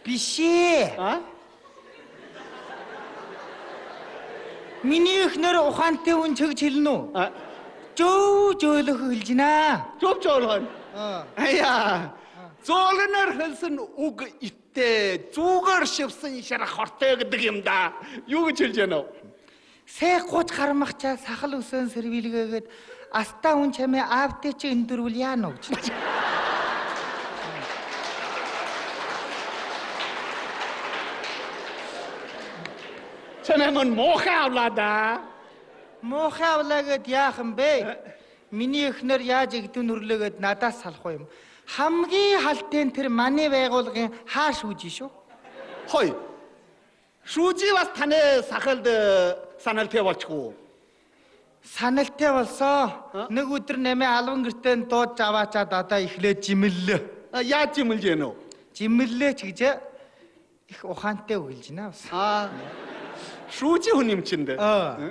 Биш ээ. Миний эхнэр ухаантай хүн чигж хэлнэ үү? Жөөлөх хэлж байна. Жөөлгөн. Аяа. Зөөлгөнөр хэлсэн үг иттэй зүгээр шивсэн шарах хортой гэдэг юм да. Юу гэж хэлж байна вэ? Сэ 30 гармахчаа сахал өсөн сэрвилгээгээд астаа хүн чамээ аавтай чи өндөрвөл яана гэж. Чанамын мохаа авлаа. Мохаа авлаагээд яах юм бэ? Миний эхнэр яаж игдэн өрлөөгээд надаас салах юм. Хамгийн халтын тэр манай байгууллагын хаа шүүжи шүү. Хой. Шүүжи бас таны сахалд саналтай болчихгүй. Саналтай болсон. Нэг өдөр нэмээ албан гэртээ дууд аваачаад одоо эхлээд жимэллээ. Яаж жимэлж гэнэ үү? Жимэллээ ч гэж их ухаантай үгэлж байна бас. Шүүжи хүн юм чинь дээ.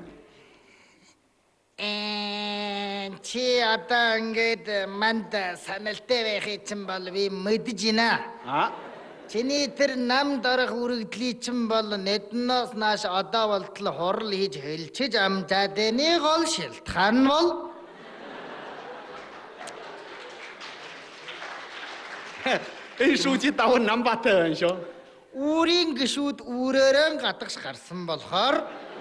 Чи одоо ингээд манд саналтай байхыг чинь бол би мэдэж байна. Чиний тэр нам дарах үргэлжлий чинь бол нэднээс нааш одоо болтол хурал хийж хэлчиж амжаад эний гол шилтгаан бол Энэ шүүжи даваа намбатай байна шүү. Үрийн гişүүд үрээрэн гадагш гарсан болохоор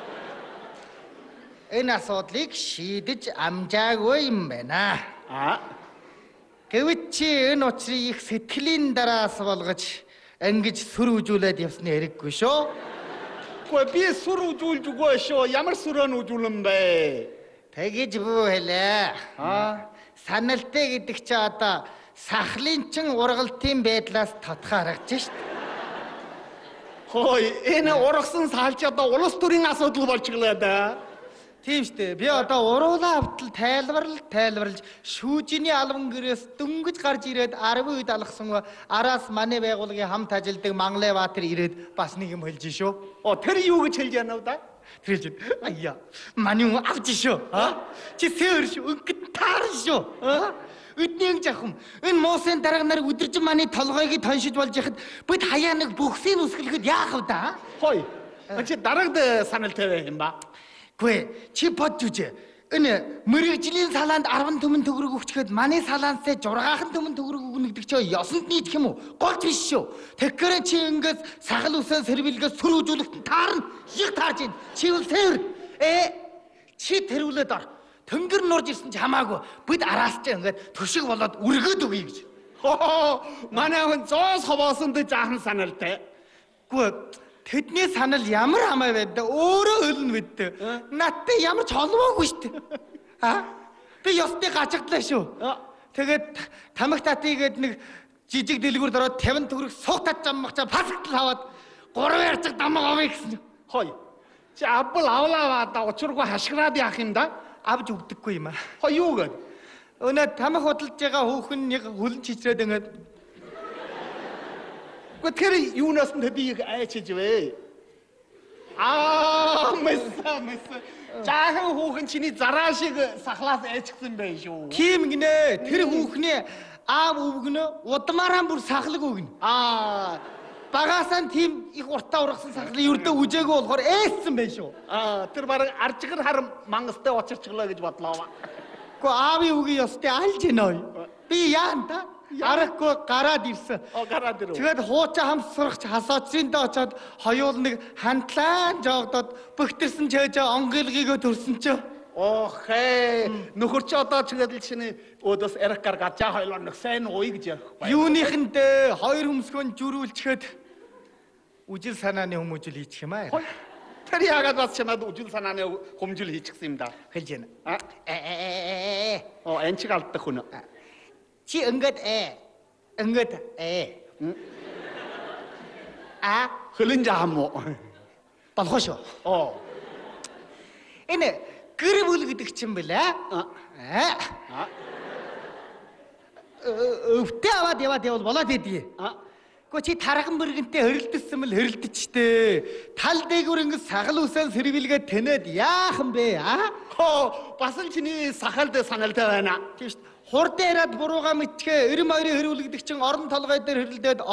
энэ асуудлыг шийдэж амжаагүй юм байна. Гэвч чи энэ учрыг их сэтгэлийн дараас болгож ингэж сүр үзүүлээд явсны хэрэггүй шүү. Гэхдээ би сүр үзүүлж үгүй шүү. Ямар сүрэн үзүүлэн бэ? Тэгэж бүү хэлээ. Саналтай гэдэг чи одоо сахлын чин ургалтын байдлаас тодорхойлогдож шүү. Хой, энэ ургасан саалч одоо улс төрийн асуудал болчихлоо да. Тийм штэ. Би одоо уруулаа автал тайлбарлаж шүүжиний албан гэрээс дөнгөж гарч ирээд 10 үед алгасан араас манай байгууллагын хамт ажилдаг Манглай Баатар ирээд бас нэг юм хэлж шүү. Тэр юу гэж хэлж яана вэ да? Тэр хэлж байна. Аяа. Манай хүн авч шүү. Чи сэр шүү. Өнгөт таар шүү. Өдний жахам. Энэ муусын дарга нар өдөржин манай толгойг тоншиж болж яхад бид хаяа нэг бүхсийг үсгэлэхэд яах вэ да? Хой. Чи дарагд саналтай байх юм ба? Гүй, чи бодж үжээ. Энэ мэрэгжлийн салаанд 10 төмөн төгрөг өгчгээд манай салаансаа 6 төмөн төгрөг өгнө гэдэг чи ёсонд нийтх юм уу? Голч биш шүү. Тэгэхээр чи ингээд сахал үсэн сэрвэлгээс сүр үзүүлэхт таарна. Их таарж байна. Чи үл сэр. Чи тэрүүлээд ор. Тэнгэр нурж ирсэн ч хамаагүй. Бид араас ч ингээд төшиг болоод үргээд өгье гэж. Манай хүн зоос ховоосон дэ жаахан саналтай. Гүй, тэдний санал ямар хамаа байд да өөрөө өлнө бид. Надтай ямар ч холбоогүй штэ. Би ёсны гажигдлаа шүү. Тэгээд тамхи татыгээд нэг жижиг дэлгүүрд ороод 50 төгрөг суг татж аммахчаа пасгтал аваад 3 ярцэг дамаг авъя гэсэн. Хой. Чи аббал авлаа да учиргүй хашгираад яах юм да? Авж өгдөггүй юм аа. Хой юу гээд? Өнөө тамхи худалдаж байгаа хүүхэн нэг хөлн чичрээд ингээд Тэр юунаас нь би айчиж вэ? Мэсэ. Жаахан хүүхэн чиний зараа шиг сахлаас айчсан байх шүү. Тийм гинэ. Тэр хүүхний аав өвгнө удмаараа бүр сахлаг өгнө. Багаасаа тийм их уртаа ургасан сахлыг ердөө үжээгөө болохоор ээссэн байх шүү. Тэр бараг арчгар хар мангастай очирчлоо гэж бодлоо. Гэхдээ аавын үгийн ёстой алж гинэ. Би яан та? Арахгүй гараад ирсэн. Гараад ирв. Тэгээд хуучаа хамсрахч хасаачиндээ очоод хоёул нэг хандлаан жоогдоод бөхтөрсөн чэжээ онгилгийгөө төрсөн ч. Нөхөр чи одоо тэгээд л чиний өдөөс эрхгар гажаа хоёлоо нэг сайн ууй гэж ярих бай. Юуныхэндээ хоёр хөмсгөн жүрүүлчихэд үжил санааны хүмүүжил хийчих юм аа. Тэр яагаад бас чамд үжил санааны хүмүүжил хийчихсэн юм да? Хэлж байна. Энэ чиг алддаг хүн. Чи ингээд хөлн жаам уу? Болох шүү. Энэ гэр бүл гэдэг чинь бэлээ. Өвтөө аваад явал болоод идэе. Гэхдээ чи тарган мөргөнтэй хөрөлдөсөн мэл хөрөлдөжтэй. Тал дээгүүр ингэ сагал үсэн сэрвэлгээд тэнэд яах юм бэ? Бас л чиний сахалд саналтай байна. Тийм шүү. Хурд яриад бурууга мэдчгээ 92-ийн хөрвүүлэгдэг чинь орон толгой дээр хөрөлдөөд